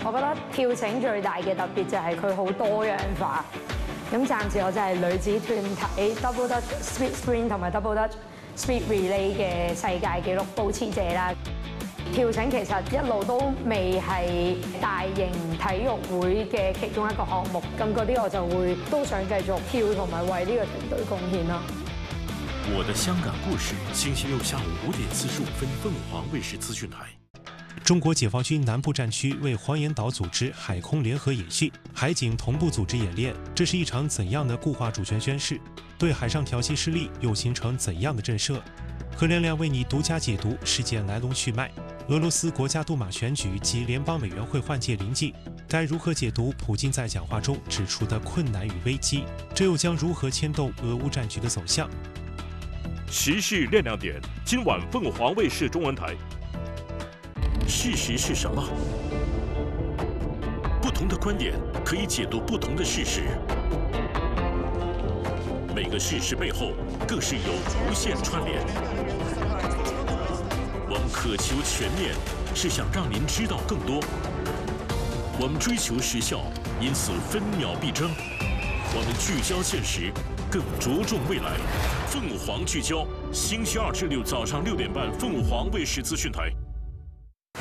我覺得跳繩最大嘅特別就係佢好多樣化。咁暫時我就係女子團體 Double Dutch Speed Sprint 同埋 Double Dutch Speed Relay 嘅世界紀錄保持者啦。跳繩其實一路都未係大型體育會嘅其中一個項目，咁嗰啲我就會都想繼續跳同埋為呢個團隊貢獻咯。 我的香港故事，星期六下午5點45分，鳳凰衛視資訊台。 中國解放軍南部戰區為黃岩島組織海空聯合演訓，海警同步組織演練，這是一場怎樣的固化主權宣誓？對海上挑釁勢力又形成怎樣的震懾？何亮亮為你獨家解讀事件來龍去脈。俄羅斯國家杜馬選舉及聯邦委員會換屆臨近，該如何解讀普京在講話中指出的困難與危機？這又將如何牽動俄烏戰局的走向？ 時事亮亮點，今晚鳳凰衛視中文台。事實是什麼？不同的觀點可以解讀不同的事實。每個事實背後更是有無限串聯。我們渴求全面，是想讓您知道更多。我們追求時效，因此分秒必爭。我們聚焦現實，更着重未來。鳳凰聚焦，星期2至6早上6點半，鳳凰衛視資訊台。